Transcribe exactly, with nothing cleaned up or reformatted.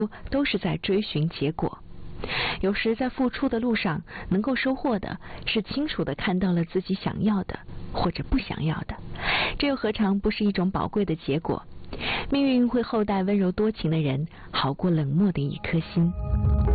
都是在追寻结果。有时在付出的路上，能够收获的是清楚地看到了自己想要的或者不想要的，这又何尝不是一种宝贵的结果？命运会厚待温柔多情的人，好过冷漠的一颗心。